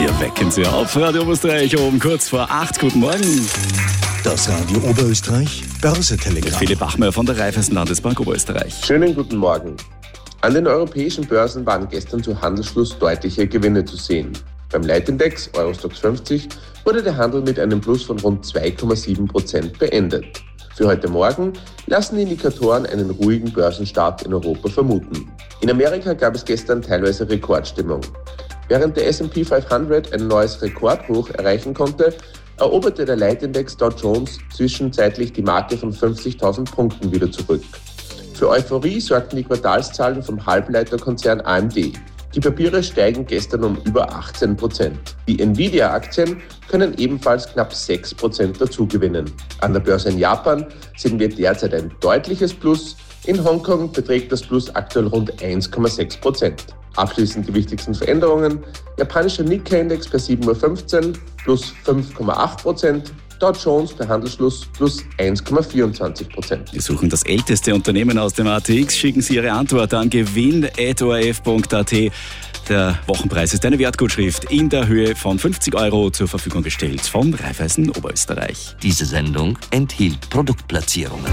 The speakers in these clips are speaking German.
Wir wecken Sie auf. Radio Oberösterreich um kurz vor 8. Guten Morgen. Das Radio Oberösterreich Börse-Telegramm. Philipp Bachmeier von der Raiffeisen Landesbank Oberösterreich. Schönen guten Morgen. An den europäischen Börsen waren gestern zu Handelsschluss deutliche Gewinne zu sehen. Beim Leitindex Eurostoxx 50 wurde der Handel mit einem Plus von rund 2,7% beendet. Für heute Morgen lassen die Indikatoren einen ruhigen Börsenstart in Europa vermuten. In Amerika gab es gestern teilweise Rekordstimmung. Während der S&P 500 ein neues Rekordhoch erreichen konnte, eroberte der Leitindex Dow Jones zwischenzeitlich die Marke von 50.000 Punkten wieder zurück. Für Euphorie sorgten die Quartalszahlen vom Halbleiterkonzern AMD. Die Papiere steigen gestern um über 18%. Die Nvidia-Aktien können ebenfalls knapp 6% dazugewinnen. An der Börse in Japan sehen wir derzeit ein deutliches Plus. In Hongkong beträgt das Plus aktuell rund 1,6%. Abschließend die wichtigsten Veränderungen. Japanischer Nikkei-Index per 7.15 Uhr plus 5,8%. Dow Jones per Handelsschluss plus 1,24%. Wir suchen das älteste Unternehmen aus dem ATX. Schicken Sie Ihre Antwort an gewinn@orf.at. Der Wochenpreis ist eine Wertgutschrift in der Höhe von 50 € zur Verfügung gestellt von Raiffeisen Oberösterreich. Diese Sendung enthielt Produktplatzierungen.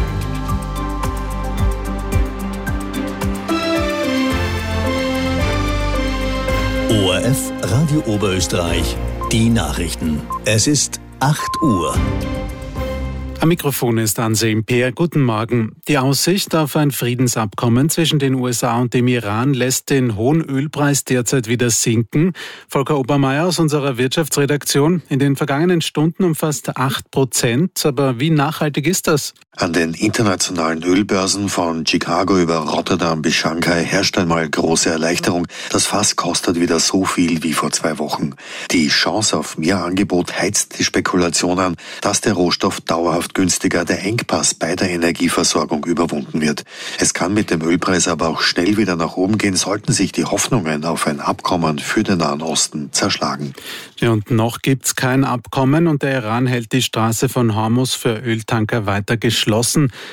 ORF Radio Oberösterreich, die Nachrichten. Es ist 8 Uhr. Am Mikrofon ist Ansel Peer. Guten Morgen. Die Aussicht auf ein Friedensabkommen zwischen den USA und dem Iran lässt den hohen Ölpreis derzeit wieder sinken. Volker Obermeier aus unserer Wirtschaftsredaktion. In den vergangenen Stunden um fast 8%. Aber wie nachhaltig ist das? An den internationalen Ölbörsen von Chicago über Rotterdam bis Shanghai herrscht einmal große Erleichterung. Das Fass kostet wieder so viel wie vor 2 Wochen. Die Chance auf mehr Angebot heizt die Spekulation an, dass der Rohstoff dauerhaft günstiger, der Engpass bei der Energieversorgung überwunden wird. Es kann mit dem Ölpreis aber auch schnell wieder nach oben gehen, sollten sich die Hoffnungen auf ein Abkommen für den Nahen Osten zerschlagen. Ja, und noch gibt's kein Abkommen und der Iran hält die Straße von Hormuz für Öltanker weiter geschlossen.